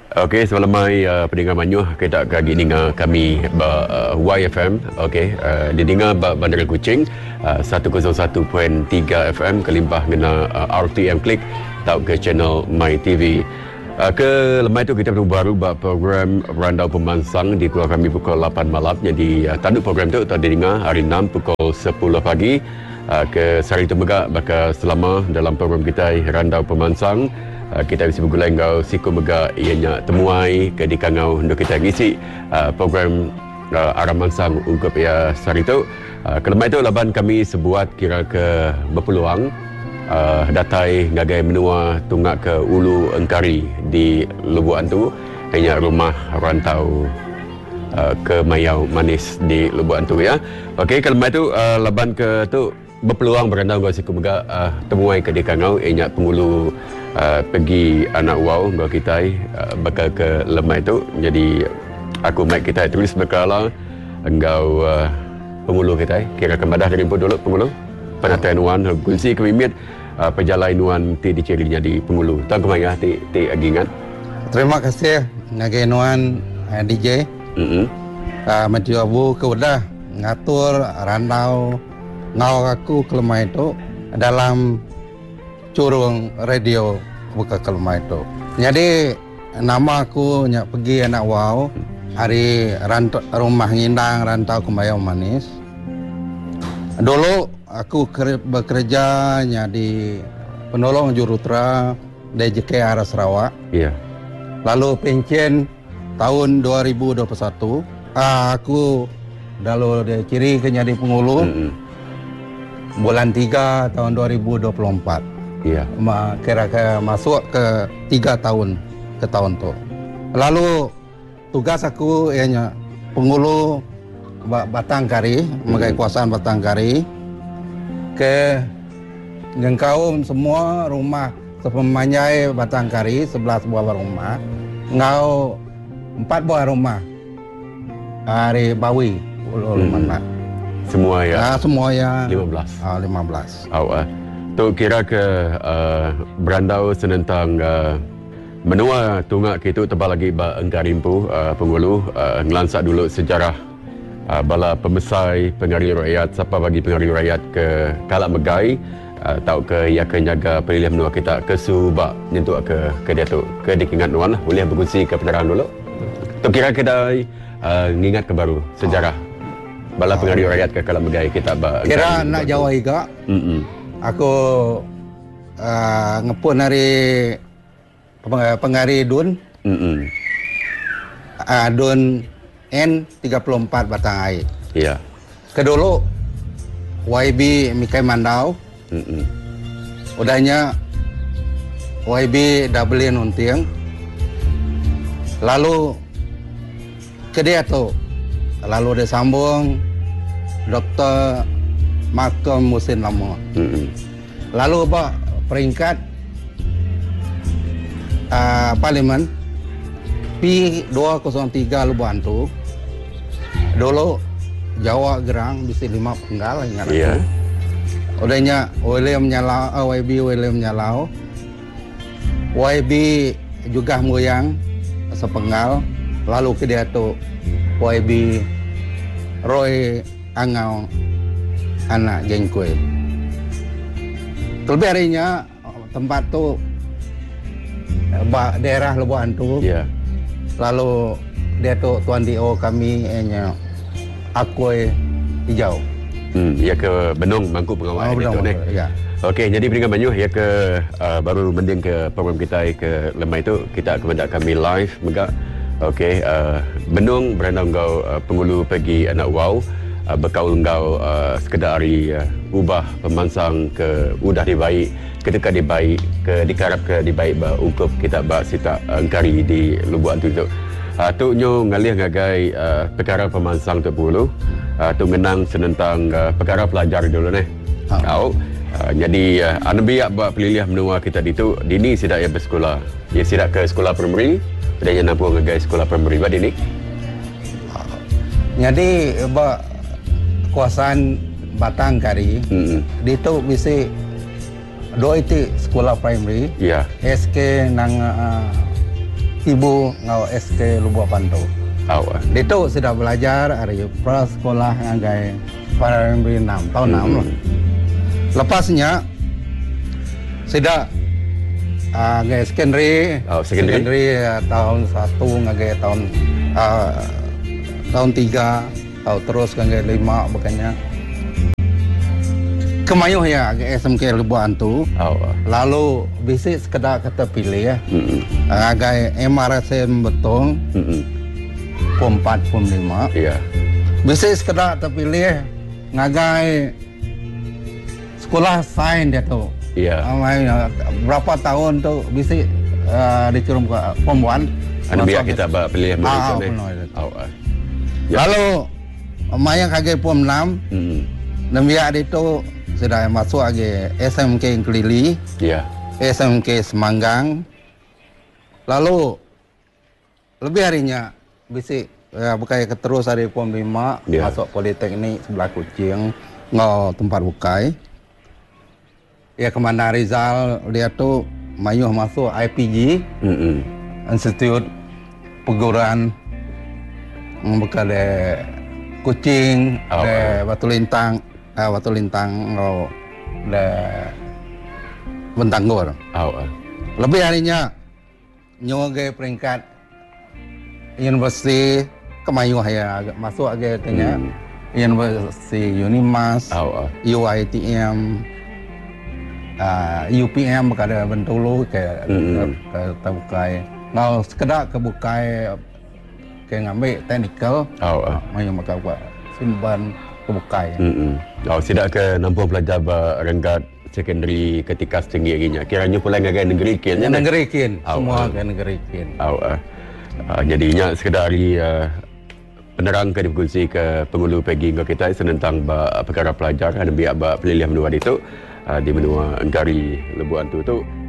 Okey, semalam mai pendengar Manyuh kita kagi dengar kami YFM. Okey, didengar Bandar Kuching 101.3 FM kelimpah ngena RTM Klik tau ke channel My TV. Ke lemai tu kita baru buat program Randau Pemansang di keluar kami pukul 8 malam. Jadi tanduk program tu tak didengar hari 6 pukul 10 pagi. Ke Sari Temegak bakal selama dalam program kita Randau Pemansang. Kita bisa bergulai ngau siku mega ianya temuai ke di kangau untuk kita ngisi program Aram Mansang ungkup ya sari tu. Kelemai tu laban kami sebuat kira ke berpeluang datai ngagai menua tunggak ke Ulu Engkari di Lubuan tu hanya rumah rantau ke Mayau Manis di Lubuan tu ya. Okey, kelemai tu laban ke tu berpeluang berandau ngau siku mega temuai ke di kangau ianya pengulu pergi anak wow gua kita bakal ke lemai tu. Jadi aku mic kita tulis berkala engkau pengulu kita kira kebadah dari dulu pengulu penataan wan kunci kemimit perjalanan wan ti dicirinya di pengulu tang kemaya ti agingan. Terima kasih ngagai nuan DJ Maju Abu ke udah ngatur randau ngau aku ke lemai itu dalam curung radio buka ke rumah itu. Jadi nama aku nyak pergi anak wow hari rumah ngindang rantau ke Mayau Manis. Dulu aku bekerja di penolong jurutra DJK arah Sarawak. Iya. Lalu pensiun tahun 2021. Aku dalu ciri ke jadi pengulu. Bulan 3 tahun 2024. Iya. Kira-kira masuk ke 3 tahun ke tahun tu. Lalu tugas aku ianya pengulu Batang Kari, megai kuasaan Batang Kari ke ngengkau semua rumah sepemanyai Batang Kari 11 buah rumah, ngau 4 buah rumah hari Bawi Ulu Mana. Semua ya. Semua ya 15. 15. Tu kira ke berandau senentang menua tunggak kita tebal lagi ba engkarimpu pengulu ngelansak dulu sejarah bala pemesai pengari rakyat siapa bagi pengari rakyat ke Kalak Megai tau ke ya ke nyaga pilihan menua kita ke Subak nyentuh ke dia tu ke dikingat nuan lah boleh berkongsi ke penerangan dulu. Tu kira kita ngingat ke baru sejarah bala pengari rakyat ke Kalak Megai kita ba kira nak Jawa juga. Aku ngepun hari pengari Dun. Dun N34 Batang Air. Iya. Kedulu YB Mikai Mandau. Udahnya YB Dublin Untiang. Lalu ke dia tu. Lalu dia sambung Dr. Malcolm Musin Lama. Lalu peringkat Parlimen P203 Lubuan tu. Dulu Jawa Gerang bisi 5 penggal ingat aku. Yeah. Udahnya William Nyalau, YB William Nyalau. YB juga Muyang sepenggal. Lalu ke dia tu YB Roy Angau anak Jengkui. Terlebih harinya tempat tu daerah Lubuan tu. Yeah. Lalu dia tu tuan DO kami Akui Hijau. Ya ke Benung Mangkuk Pengawal itu ni. Ya. Okey, jadi pendengar Manyuh ya ke baru mending ke program kita ke lemai tu kita kepada kami live megak. Okey, Benung berandau kau pengulu pergi anak wow. Berkaul engkau sekedar hari ubah pemansang ke udah dibaik ketika dibaik ke dikarap ke dibaik ba ukup kita ba sita engkari di Lubuan tu tu nyo ngalih ngagai perkara pemansang tu dulu tu menang senentang perkara pelajar dulu ni kau jadi anabiak ba peliliah menua kita ditu dini sidak ya bersekolah ya sidak ke sekolah primary dan yang nampu ngagai sekolah primary ba dini jadi ba kuasaan Batang Kari di tu bisa dua itu sekolah primary ya SK nang ibu ngau SK Lubuk Pantu. Itu sudah belajar dari prasekolah ngagai primary 6 tahun 6 lah. Lepasnya sudah ngagai secondary tahun 1 ngagai tahun 3 tahun terus ngagai 5 makanya kemayuh ya ke SMK Lubuk Pantu. Lalu bisik sekedar kata pilih ya. Ngagai MRSM betul. Form 4, Form 5. Iya. Bisik sekedar terpilih ngagai sekolah sains dia tu. Iya. Berapa tahun tu bisik dikirim ke Form 1. Biar kita pilih Malaysia ni. Lalu mayang ngagai Form 6. Dan biar itu sudah masuk lagi SMK Kelili. Iya. SMK Semanggang. Lalu lebih harinya bisik bukai terus dari Form 5 masuk Politeknik sebelah Kuching ngau tempat bukai. Ya kemana Rizal dia tu mayuh masuk IPG Institut Perguruan buka de Kuching de Batu Lintang ngau de Bentanggur. Lebih harinya nyoge peringkat Universiti kemayuh ya masuk agak tanya Universiti Unimas, UITM, UPM berkada Bentulu ke terbukai. Kalau sekedar kebukai ke ngambil teknikal, mayuh maka buat simpan kebukai. Tidak ke nampu pelajar berenggat secondary ketika setinggi aginya. Kiranya pula ngagai negeri kin. Negeri kin, semua ke negeri kin. Jadinya sekedar penerang ke difungsi ke pengulu pegi ngau kita tentang perkara pelajar dan biar pelilihan menua itu di menua Engkari Lubuk Pantu tu